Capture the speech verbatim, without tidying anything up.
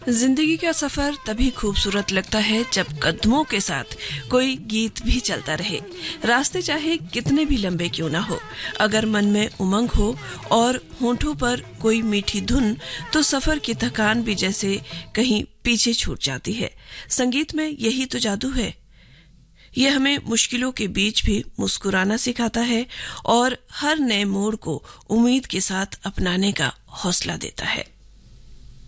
जिंदगी का सफर तभी खूबसूरत लगता है जब कदमों के साथ कोई गीत भी चलता रहे। रास्ते चाहे कितने भी लंबे क्यों ना हो, अगर मन में उमंग हो और होठों पर कोई मीठी धुन, तो सफर की थकान भी जैसे कहीं पीछे छूट जाती है। संगीत में यही तो जादू है। यह हमें मुश्किलों के बीच भी मुस्कुराना सिखाता है और हर नए मोड़ को उम्मीद के साथ अपनाने का हौसला देता है।